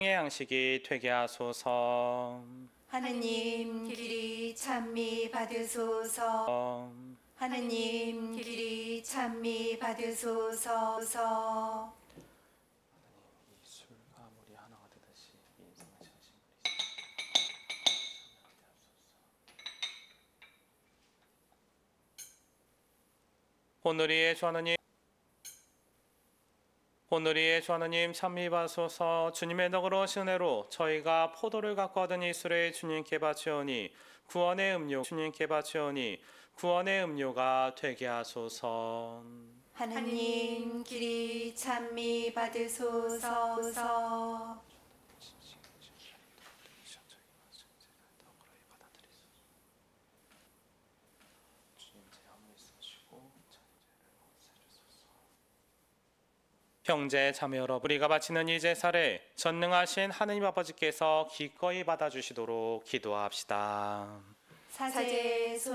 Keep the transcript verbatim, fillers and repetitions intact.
의 양식이 되게 하소서. 하느님 길이 찬미 받으소서. 어, 하느님 길이 찬미 받으소서. 술 아무리 하나가 되듯이 이 인생을 지으신 분이시여. 오늘의 주 하나님, 오늘의 주 하나님 찬미 받소서. 주님의 덕으로 은혜로 저희가 포도를 갖고 얻은 이 술을 주님께 바치오니 구원의 음료 주님께 바치오니 구원의 음료가 되게 하소서. 하느님 길이 찬미 받으소서. 형제 자매 여러분, 우리가 바치는 이 제사를 전능하신 하느님 아버지께서 기꺼이 받아주시도록 기도합시다. 사제의